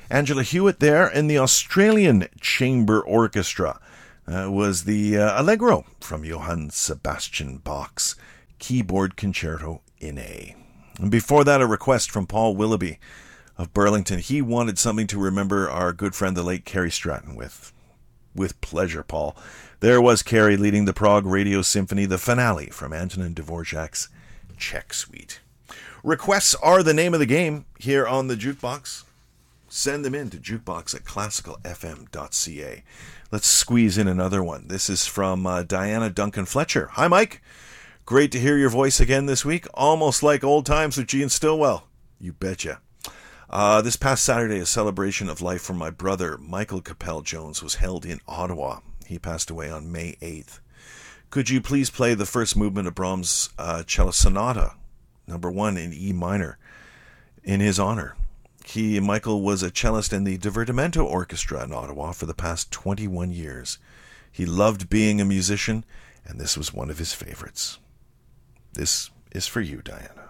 Angela Hewitt there in the Australian Chamber Orchestra. Was the Allegro from Johann Sebastian Bach's Keyboard Concerto in A. And before that, a request from Paul Willoughby of Burlington. He wanted something to remember our good friend, the late Carrie Stratton, with. With pleasure, Paul. There was Carrie leading the Prague Radio Symphony, the finale from Antonin Dvorak's Czech Suite. Requests are the name of the game here on the Jukebox. Send them in to jukebox@classicalfm.ca. Let's squeeze in another one. This is from Diana Duncan Fletcher. Hi, Mike. Great to hear your voice again this week. Almost like old times with Gene Stillwell. You betcha. This past Saturday, a celebration of life for my brother, Michael Capel Jones, was held in Ottawa. He passed away on May 8th. Could you please play the first movement of Brahms' Cello Sonata, number 1 in E minor, in his honor? Michael was a cellist in the Divertimento Orchestra in Ottawa for the past 21 years. He loved being a musician, and this was one of his favorites. This is for you, Diana.